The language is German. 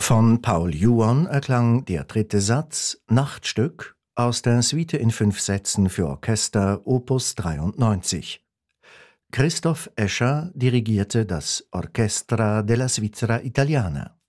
Von Paul Juon erklang der dritte Satz Nachtstück aus der Suite in 5 Sätzen für Orchester Opus 93. Christoph Escher dirigierte das Orchestra della Svizzera Italiana.